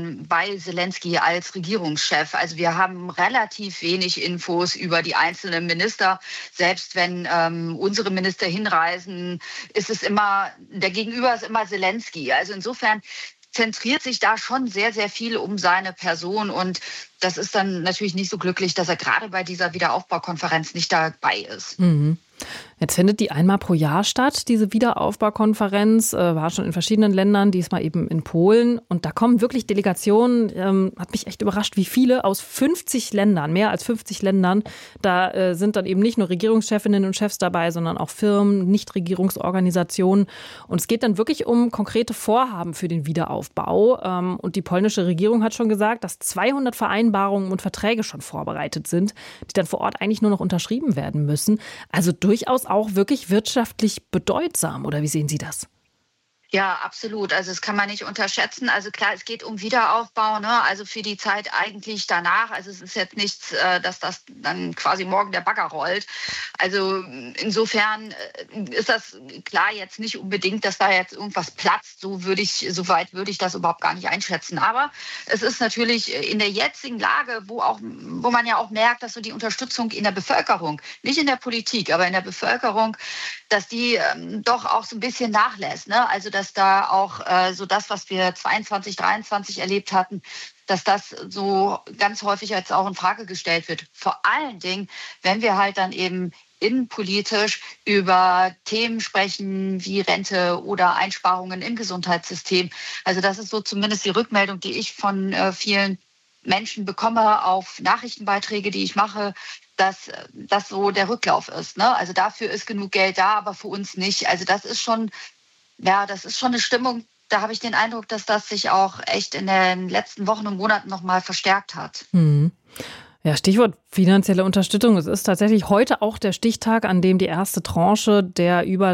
bei Zelensky als Regierungschef. Also wir haben relativ wenig Infos über die einzelnen Minister. Selbst wenn unsere Minister hinreisen, ist es immer, der Gegenüber ist immer Zelensky. Also insofern zentriert sich da schon sehr, sehr viel um seine Person. Und das ist dann natürlich nicht so glücklich, dass er gerade bei dieser Wiederaufbaukonferenz nicht dabei ist. Mhm. Jetzt findet die einmal pro Jahr statt, diese Wiederaufbaukonferenz, war schon in verschiedenen Ländern, diesmal eben in Polen. Und da kommen wirklich Delegationen, hat mich echt überrascht, wie viele aus 50 Ländern, mehr als 50 Ländern. Da sind dann eben nicht nur Regierungschefinnen und Chefs dabei, sondern auch Firmen, Nichtregierungsorganisationen. Und es geht dann wirklich um konkrete Vorhaben für den Wiederaufbau. Und die polnische Regierung hat schon gesagt, dass 200 Vereinbarungen und Verträge schon vorbereitet sind, die dann vor Ort eigentlich nur noch unterschrieben werden müssen. Also durchaus auch wirklich wirtschaftlich bedeutsam, oder wie sehen Sie das? Ja, absolut. Also das kann man nicht unterschätzen. Also klar, es geht um Wiederaufbau, ne? Also für die Zeit eigentlich danach. Also es ist jetzt nichts, dass das dann quasi morgen der Bagger rollt. Also insofern ist das klar jetzt nicht unbedingt, dass da jetzt irgendwas platzt. So weit würde ich das überhaupt gar nicht einschätzen. Aber es ist natürlich in der jetzigen Lage, wo man ja auch merkt, dass so die Unterstützung in der Bevölkerung, nicht in der Politik, aber in der Bevölkerung, dass die doch auch so ein bisschen nachlässt, ne? Also dass da auch so das, was wir 22, 23 erlebt hatten, dass das so ganz häufig jetzt auch in Frage gestellt wird. Vor allen Dingen, wenn wir halt dann eben innenpolitisch über Themen sprechen wie Rente oder Einsparungen im Gesundheitssystem. Also das ist so zumindest die Rückmeldung, die ich von vielen Menschen bekomme auf Nachrichtenbeiträge, die ich mache, dass das so der Rücklauf ist, ne? Also dafür ist genug Geld da, aber für uns nicht. Also das ist schon eine Stimmung, da habe ich den Eindruck, dass das sich auch echt in den letzten Wochen und Monaten noch mal verstärkt hat. Mhm. Ja, Stichwort finanzielle Unterstützung. Es ist tatsächlich heute auch der Stichtag, an dem die erste Tranche der über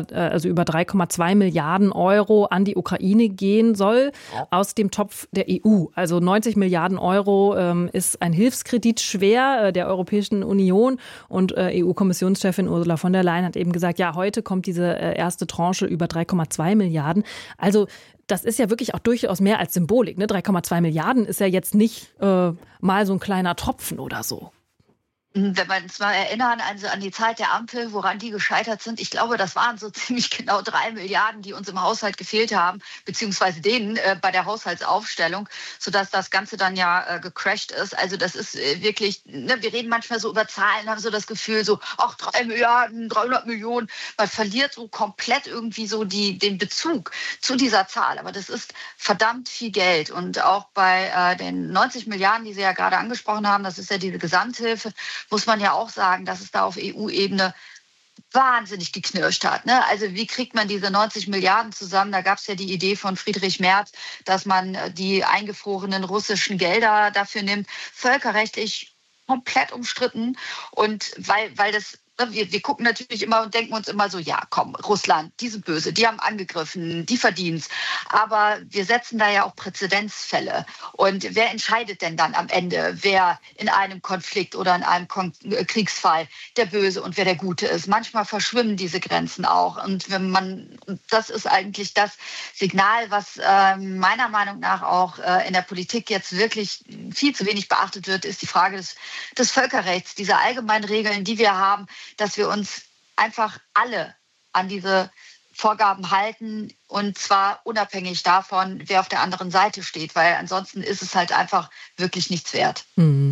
3,2 Milliarden Euro an die Ukraine gehen soll, aus dem Topf der EU. Also 90 Milliarden Euro ist ein Hilfskredit schwer der Europäischen Union. Und EU-Kommissionschefin Ursula von der Leyen hat eben gesagt, ja, heute kommt diese erste Tranche über 3,2 Milliarden. Also das ist ja wirklich auch durchaus mehr als Symbolik. Ne? 3,2 Milliarden ist ja jetzt nicht mal so ein kleiner Tropfen oder so. Wenn wir uns mal erinnern, also an die Zeit der Ampel, woran die gescheitert sind, ich glaube, das waren so ziemlich genau 3 Milliarden, die uns im Haushalt gefehlt haben, beziehungsweise denen bei der Haushaltsaufstellung, sodass das Ganze dann ja gecrashed ist. Also das ist wirklich, ne, wir reden manchmal so über Zahlen, haben so das Gefühl, so, ach, 3 Milliarden, 300 Millionen. Man verliert so komplett irgendwie so den Bezug zu dieser Zahl. Aber das ist verdammt viel Geld. Und auch bei den 90 Milliarden, die Sie ja gerade angesprochen haben, das ist ja diese Gesamthilfe, muss man ja auch sagen, dass es da auf EU-Ebene wahnsinnig geknirscht hat, ne? Also wie kriegt man diese 90 Milliarden zusammen? Da gab es ja die Idee von Friedrich Merz, dass man die eingefrorenen russischen Gelder dafür nimmt. Völkerrechtlich komplett umstritten. Und weil das, wir gucken natürlich immer und denken uns immer so, ja komm, Russland, die sind böse, die haben angegriffen, die verdienen's. Aber wir setzen da ja auch Präzedenzfälle. Und wer entscheidet denn dann am Ende, wer in einem Konflikt oder in einem Kriegsfall der Böse und wer der Gute ist? Manchmal verschwimmen diese Grenzen auch. Und das ist eigentlich das Signal, was meiner Meinung nach auch in der Politik jetzt wirklich viel zu wenig beachtet wird, ist die Frage des Völkerrechts, diese allgemeinen Regeln, die wir haben, dass wir uns einfach alle an diese Vorgaben halten und zwar unabhängig davon, wer auf der anderen Seite steht, weil ansonsten ist es halt einfach wirklich nichts wert.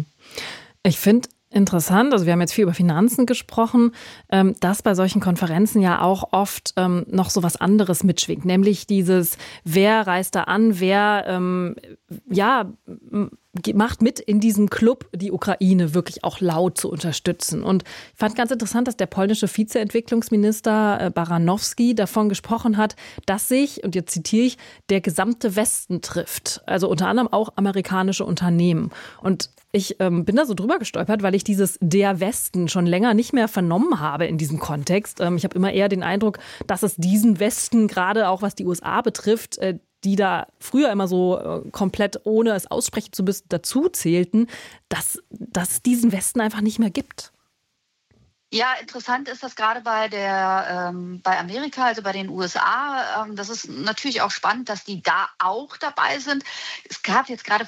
Ich finde interessant, also wir haben jetzt viel über Finanzen gesprochen, dass bei solchen Konferenzen ja auch oft noch so was anderes mitschwingt, nämlich dieses, wer reist da an, wer macht mit in diesem Club, die Ukraine wirklich auch laut zu unterstützen. Und ich fand ganz interessant, dass der polnische Vizeentwicklungsminister Baranowski davon gesprochen hat, dass sich, und jetzt zitiere ich, der gesamte Westen trifft. Also unter anderem auch amerikanische Unternehmen. Und ich bin da so drüber gestolpert, weil ich dieses der Westen schon länger nicht mehr vernommen habe in diesem Kontext. Ich habe immer eher den Eindruck, dass es diesen Westen, gerade auch was die USA betrifft, die da früher immer so komplett, ohne es aussprechen zu müssen, dazu zählten, dass es diesen Westen einfach nicht mehr gibt. Ja, interessant ist das gerade bei Amerika, also bei den USA. Das ist natürlich auch spannend, dass die da auch dabei sind. Es gab jetzt gerade